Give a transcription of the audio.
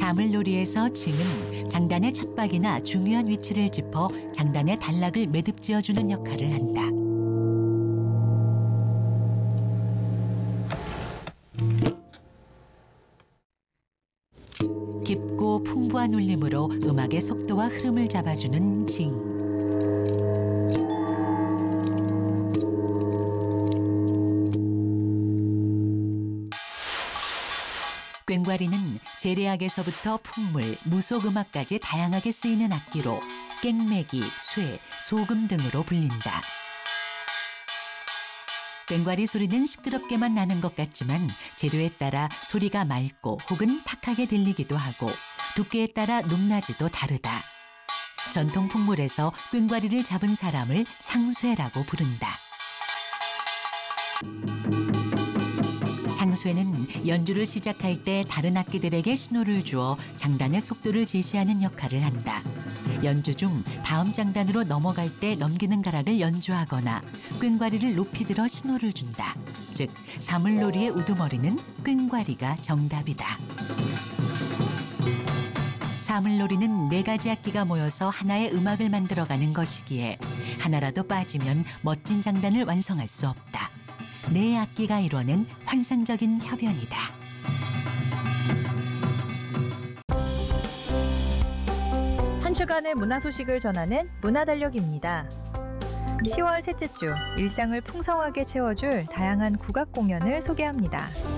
사물놀이에서 징은 장단의 첫박이나 중요한 위치를 짚어 장단의 단락을 매듭지어주는 역할을 한다. 깊고 풍부한 울림으로 음악의 속도와 흐름을 잡아주는 징. 꽹과리는 재래악에서부터 풍물, 무속음악까지 다양하게 쓰이는 악기로 깽매기, 쇠, 소금 등으로 불린다. 꽹과리 소리는 시끄럽게만 나는 것 같지만 재료에 따라 소리가 맑고 혹은 탁하게 들리기도 하고 두께에 따라 높낮이도 다르다. 전통 풍물에서 꽹과리를 잡은 사람을 상쇠라고 부른다. 상쇠는 연주를 시작할 때 다른 악기들에게 신호를 주어 장단의 속도를 제시하는 역할을 한다. 연주 중 다음 장단으로 넘어갈 때 넘기는 가락을 연주하거나 꽹과리를 높이 들어 신호를 준다. 즉, 사물놀이의 우두머리는 꽹과리가 정답이다. 사물놀이는 4가지 악기가 모여서 하나의 음악을 만들어가는 것이기에 하나라도 빠지면 멋진 장단을 완성할 수 없다. 4악기가 이뤄낸 환상적인 협연이다. 한 주간의 문화 소식을 전하는 문화달력입니다. 10월 셋째 주 일상을 풍성하게 채워줄 다양한 국악 공연을 소개합니다.